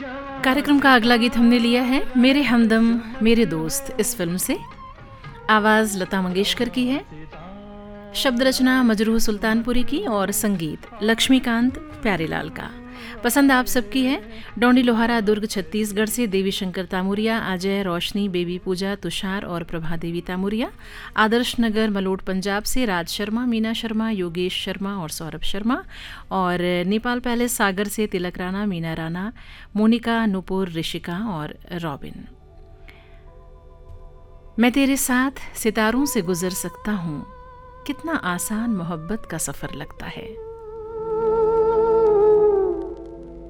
कार्यक्रम का अगला गीत हमने लिया है मेरे हमदम मेरे दोस्त इस फिल्म से। आवाज़ लता मंगेशकर की है, शब्द रचना मजरूह सुल्तानपुरी की और संगीत लक्ष्मीकांत प्यारेलाल का। पसंद आप सबकी है। डोंडी लोहारा दुर्ग छत्तीसगढ़ से देवी शंकर तामुरिया, अजय, रोशनी, बेबी पूजा, तुषार और प्रभा देवी तामुरिया। आदर्श नगर मलोट पंजाब से राज शर्मा, मीना शर्मा, योगेश शर्मा और सौरभ शर्मा। और नेपाल पैलेस सागर से तिलक राणा, मीना राणा, मोनिका, नुपुर, ऋषिका और रॉबिन। मैं तेरे साथ सितारों से गुजर सकता हूँ, कितना आसान मोहब्बत का सफ़र लगता है।